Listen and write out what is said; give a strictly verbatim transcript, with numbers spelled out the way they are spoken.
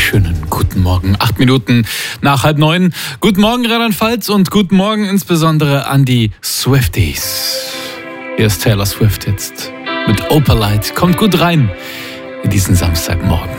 schönen guten Morgen. Acht Minuten nach halb neun. Guten Morgen Rheinland-Pfalz und guten Morgen insbesondere an die Swifties. Hier ist Taylor Swift jetzt mit Opalite. Kommt gut rein in diesen Samstagmorgen.